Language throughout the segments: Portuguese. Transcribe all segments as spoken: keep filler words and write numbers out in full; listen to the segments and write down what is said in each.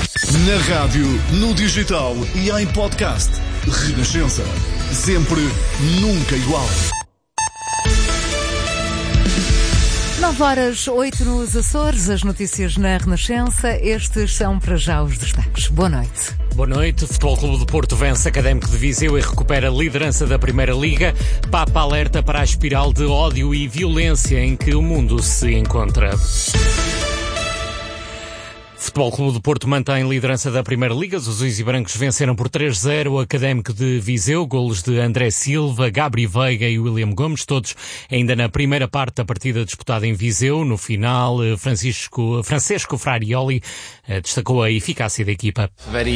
Na rádio, no digital e em podcast. Renascença. Sempre, nunca igual. nove horas, oito nos Açores, as notícias na Renascença. Estes são para já os destaques. Boa noite. Boa noite. Futebol Clube do Porto vence Académico de Viseu e recupera a liderança da Primeira Liga. Papa alerta para a espiral de ódio e violência em que o mundo se encontra. Futebol Clube do Porto mantém liderança da Primeira Liga. Os azuis e brancos venceram por três a zero o Académico de Viseu. Golos de André Silva, Gabri Veiga e William Gomes, todos ainda na primeira parte da partida disputada em Viseu. No final, Francisco, Francesco Frarioli destacou a eficácia da equipa.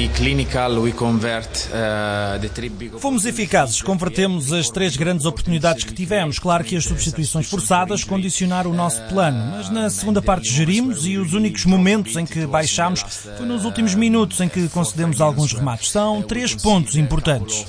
Fomos eficazes, convertemos as três grandes oportunidades que tivemos. Claro que as substituições forçadas condicionaram o nosso plano, mas na segunda parte gerimos e os únicos momentos em que baixámos foi nos últimos minutos em que concedemos alguns remates. São três pontos importantes.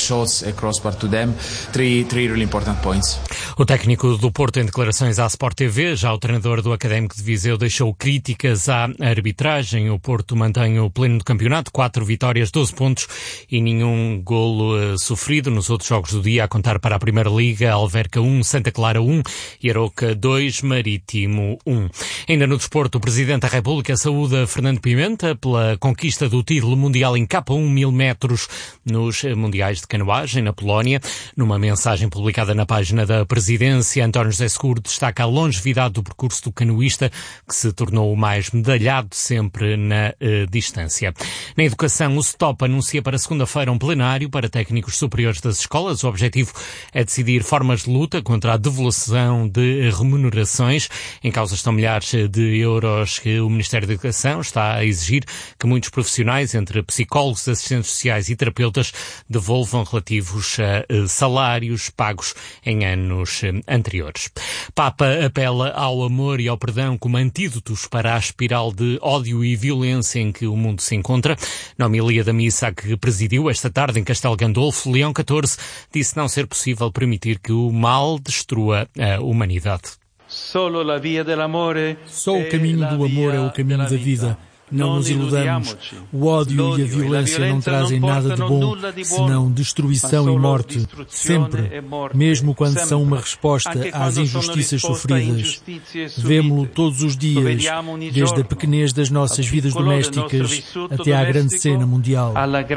O técnico do Porto, em declarações à Sport T V, já o treinador do Académico de Viseu deixou críticas à arbitragem. O Porto mantém o pleno do campeonato, quatro vitórias, doze pontos e nenhum golo uh, sofrido nos outros jogos do dia, a contar para a Primeira Liga. Alverca um, Santa Clara um e Aroca dois, Marítimo um. Ainda no desporto, o Presidente da República saúda Fernando Pimenta pela conquista do título mundial em K um mil metros nos Mundiais de Canoagem na Polónia. Numa mensagem publicada na página da Presidência, António José Seguro destaca a longevidade do percurso do canoísta, que se tornou o mais medalhado sempre na uh, distância. Na educação, o STOP anuncia para segunda-feira um plenário para técnicos superiores das escolas. O objetivo é decidir formas de luta contra a devolução de remunerações. Em causa estão milhares de euros que o Ministério da Educação está a exigir que muitos profissionais, entre psicólogos, assistentes sociais e terapeutas, devolvam relativos a uh, salários pagos em anos uh, anteriores. Papa apela ao amor e ao perdão como antídotos para a espiral de ódio e violência em que o mundo se encontra. Na homilia da missa que presidiu esta tarde em Castelo Gandolfo, Leão catorze disse não ser possível permitir que o mal destrua a humanidade. Só o caminho do amor é o caminho da vida. Não nos iludamos. O ódio e a violência não trazem nada de bom, senão destruição e morte. Sempre, mesmo quando são uma resposta às injustiças sofridas. Vemo-lo todos os dias, desde a pequenez das nossas vidas domésticas até à grande cena mundial.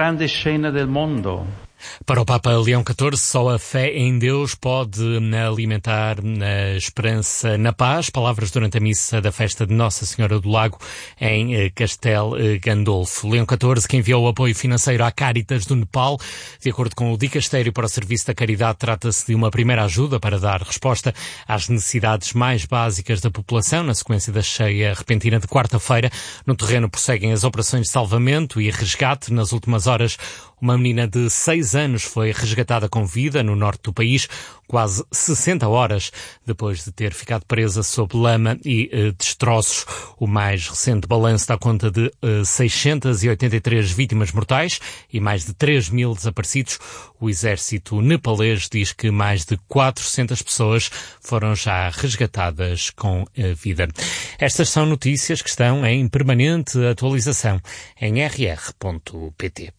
Para o Papa Leão catorze, só a fé em Deus pode alimentar a esperança na paz. Palavras durante a missa da festa de Nossa Senhora do Lago em Castelo Gandolfo. Leão catorze, que enviou o apoio financeiro à Caritas do Nepal. De acordo com o Dicastério para o Serviço da Caridade, trata-se de uma primeira ajuda para dar resposta às necessidades mais básicas da população. Na sequência da cheia repentina de quarta-feira, no terreno prosseguem as operações de salvamento e resgate. Nas últimas horas, uma menina de seis anos foi resgatada com vida no norte do país, quase sessenta horas depois de ter ficado presa sob lama e uh, destroços. O mais recente balanço dá conta de uh, seiscentas e oitenta e três vítimas mortais e mais de três mil desaparecidos. O exército nepalês diz que mais de quatrocentas pessoas foram já resgatadas com uh, vida. Estas são notícias que estão em permanente atualização em r r ponto p t.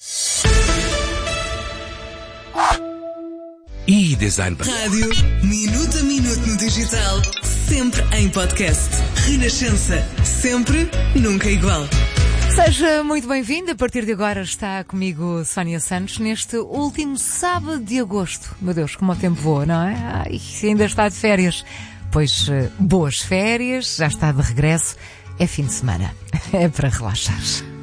E Design Rádio, minuto a minuto no digital, sempre em podcast. Renascença, sempre, nunca igual. Seja muito bem-vindo. A partir de agora está comigo Sónia Santos neste último sábado de agosto. Meu Deus, como o tempo voa, não é? Ai, ainda está de férias. Pois, boas férias, já está de regresso. É fim de semana. É para relaxar.